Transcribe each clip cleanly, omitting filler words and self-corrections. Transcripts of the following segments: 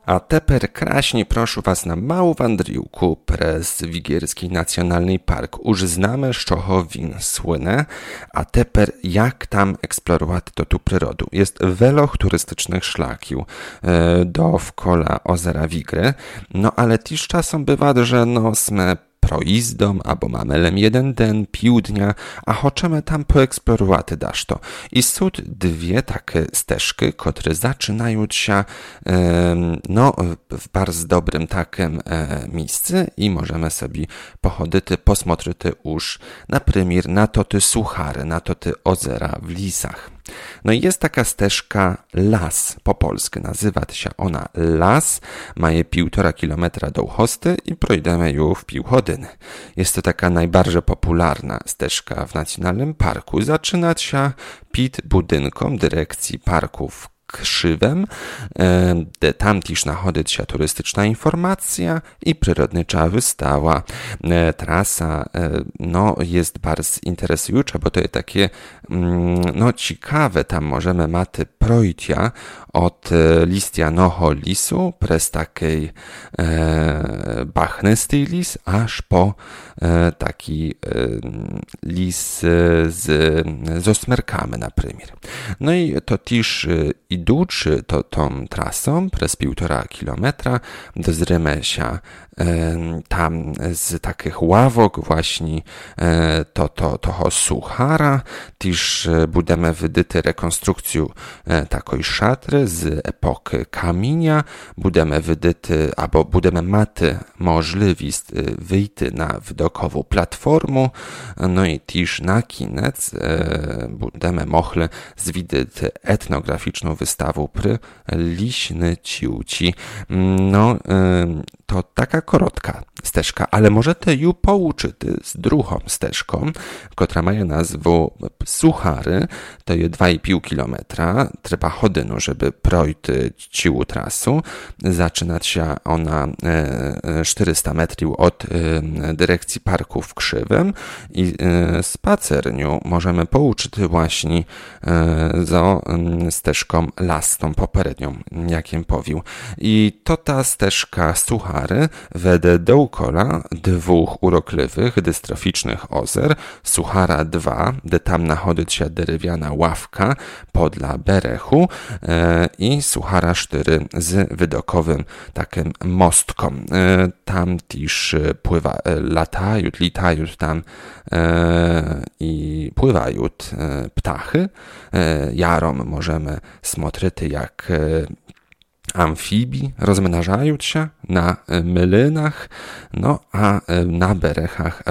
A teper kraśnie proszę was na małą wandriłku prez Wigierski Nacjonalny Park. Już znamy, z czego win słynę, a teper jak tam eksplorować to tu przyrodu. Jest wiele turystycznych szlakiów dookoła ozera Wigry, no ale też czasem bywa, że sme proizdą, albo mamy lem jeden den, pół dnia, a chcemy tam poeksplorować dasz to. I są dwie takie ścieżki, które zaczynają się w bardzo dobrym takim miejscu i możemy sobie pochodzić, posmotrzyć już na przykład na to te suchary, na to te ozera w lisach. No i jest taka ścieżka Las po polsku, nazywa się ona Las, ma je 1,5 kilometra do hosty i przejdziemy ją w pół godziny. Jest to taka najbardziej popularna ścieżka w Nacjonalnym Parku. Zaczyna się przed budynkiem dyrekcji parków Krzywem, tam też nachodzi się turystyczna informacja i przyrodnicza wystawa. Trasa jest bardzo interesująca, bo to jest takie ciekawe, tam możemy maty projtia od listianoho lisu przez takiej bachnysty lis, aż po taki lis z osmerkami na przykład. No i to też idący tą trasą przez 1,5 kilometra dozrymy się tam z takich ławok właśnie toho suchara, też będziemy widyty rekonstrukcję takiej szatry z epoki kamienia, będziemy widyty, albo będziemy maty możliwość wyjść na widokową platformę, no i też na koniec będziemy mogli zwidzieć etnograficzną wystawę przy Liśny Ciuci. To taka krótka ścieżka, ale możecie ją połączyć z drugą ścieżką, która ma nazwę Suchary, to jest 2,5 kilometra, trzeba chodynu, żeby projść ciłu trasu. Zaczyna się ona 400 metrów od dyrekcji parku w Krzywym i spacerniu możemy połączyć właśnie za ścieżką Las, tą poprzednią, jakiem powił. I to ta ścieżka Suchary wede dookoła dwóch urokliwych, dystroficznych ozer, Suchara 2, gdzie tam nachodzi się derewiana ławka podla berechu i Suchara 4 z widokowym takim mostką. Tam też latają tam i pływają ptachy. Jarom możemy smotrzyć, jak amfibii rozmnażają się na mylynach, a na berechach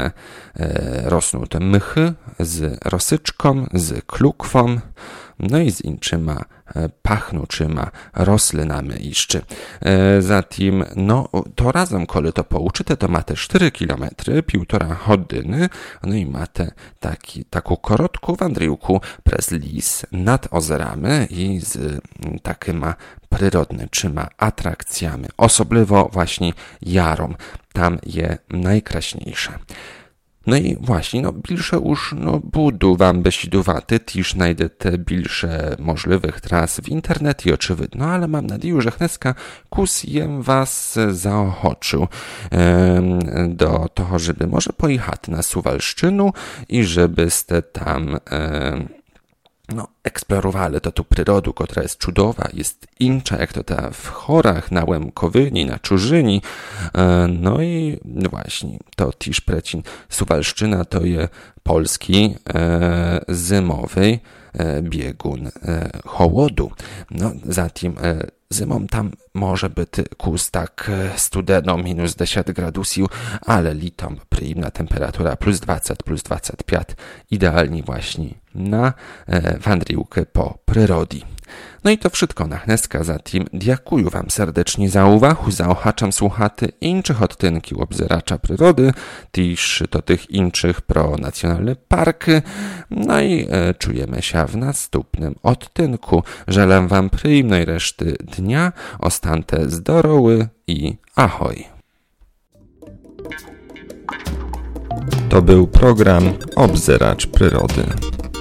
rosną te mychy z rosyczką, z klukwą, i z inczyma pachnuczyma roślinami jeszcze. Zatem, to razem, kiedy to połączyte, to ma te 4 kilometry, 1,5 godziny, i ma taką krótką wandriłkę przez lis nad ozerami i z takima przyrodniczyma atrakcjami. Osobliwo właśnie jarom, tam je najkraśniejsze. No i właśnie, bliższe już budu wam besidowaty, też znajdziecie bliższe możliwych tras w internecie oczywiście, ale mam nadzieję, że chneska kusjem was zaochoczył do toho, żeby może pojechać na Suwalszczynu i żebyście tam eksplorowali to tu przyrodu, która jest cudowa, jest inna, jak to ta w Chorach, na Łemkowyni, na Czurzyni. I właśnie, to też precin Suwalszczyna to jest polski zimowy biegun hołodu. Zatem zimą tam może być kus tak studeno minus 10 gradusów, ale litom przyjemna temperatura plus 20, plus 25, idealnie właśnie na wandriłkę po przyrodzie. I to wszystko na chneska, zatem dziękuję wam serdecznie za uwagę, zaochaczam słuchaty innych odtynków obzeracza przyrody, też do tych innych pro nacjonalne parki, i czujemy się w następnym odtynku. Żelę wam przyjemnej reszty dnia, ostante zdrowy i ahoj. To był program Obzeracz Przyrody.